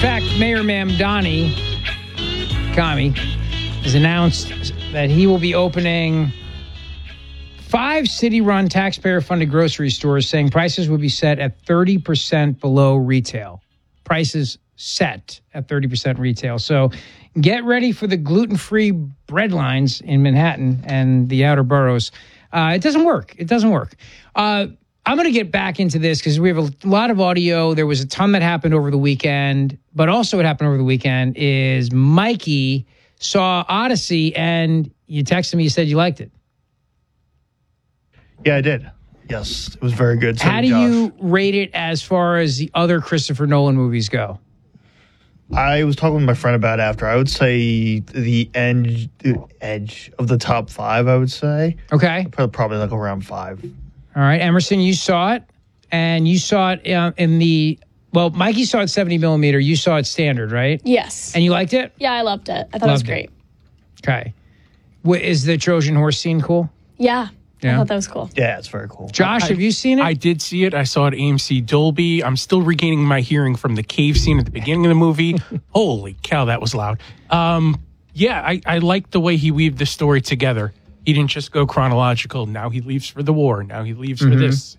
fact, Mayor Mamdani Kami has announced that he will be opening 5 city-run taxpayer-funded grocery stores, saying prices will be set at 30% below retail. Prices set at 30% retail. So get ready for the gluten-free bread lines in Manhattan and the outer boroughs. It doesn't work. I'm going to get back into this because we have a lot of audio. There was a ton that happened over the weekend, but also what happened over the weekend is Mikey saw Odyssey and you texted me, you said you liked it. Yeah, I did. Yes, it was very good. So How do you rate it as far as the other Christopher Nolan movies go? I was talking with my friend about it after. I would say the edge of the top 5, I would say. Okay. Probably like around 5. All right. Emerson, you saw it. And you saw it in the... Well, Mikey saw it 70 millimeter. You saw it standard, right? Yes. And you liked it? Yeah, I loved it. I thought it was great. Okay. Is the Trojan horse scene cool? Yeah. Yeah. I thought that was cool. Yeah, it's very cool. Josh, have you seen it? I did see it. I saw it at AMC Dolby. I'm still regaining my hearing from the cave scene at the beginning of the movie. Holy cow, that was loud. Yeah, I liked the way he weaved the story together. He didn't just go chronological. Now he leaves for the war. Now he leaves for this.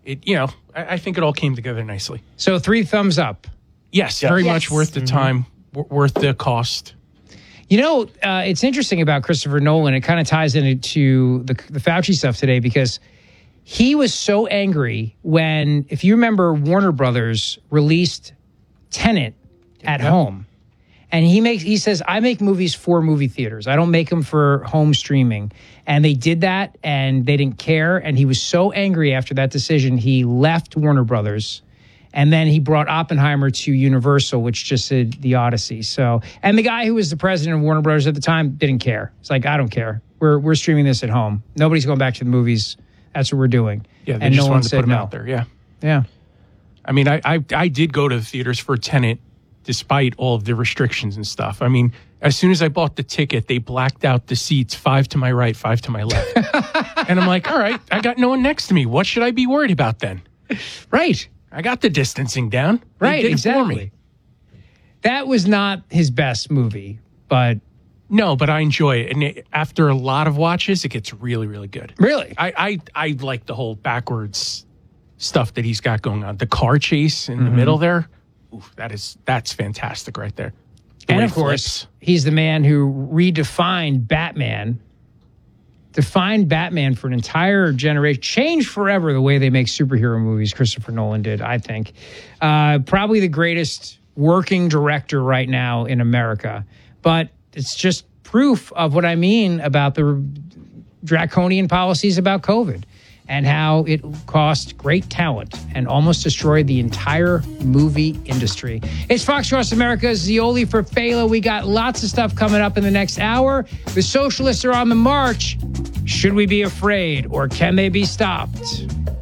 I think it all came together nicely. So 3 thumbs up. Yes, very much worth the time, worth the cost. You know, it's interesting about Christopher Nolan. It kind of ties into the Fauci stuff today because he was so angry when, if you remember, Warner Brothers released Tenet at home. And he says, I make movies for movie theaters. I don't make them for home streaming. And they did that and they didn't care. And he was so angry after that decision, he left Warner Brothers. And then he brought Oppenheimer to Universal, which just did the Odyssey. So, and the guy who was the president of Warner Brothers at the time didn't care. It's like, I don't care. We're streaming this at home. Nobody's going back to the movies. That's what we're doing. Yeah, they and just no one wanted to put said him no. out there. Yeah. Yeah. I mean, I did go to the theaters for Tenet despite all of the restrictions and stuff. I mean, as soon as I bought the ticket, they blacked out the seats 5 to my right, 5 to my left. And I'm like, all right, I got no one next to me. What should I be worried about then? Right. I got the distancing down. They Right, did it exactly. for me. That was not his best movie, but... No, but I enjoy it. And after a lot of watches, it gets really, really good. Really? I like the whole backwards stuff that he's got going on. The car chase in the middle there. Oof, that's fantastic right there. And of course, he's the man who redefined Batman. Defined Batman for an entire generation. Changed forever the way they make superhero movies. Christopher Nolan did, I think. Probably the greatest working director right now in America. But it's just proof of what I mean about the draconian policies about COVID and how it cost great talent and almost destroyed the entire movie industry. It's Fox Across America's Zioli for Fela. We got lots of stuff coming up in the next hour. The socialists are on the march. Should we be afraid or can they be stopped?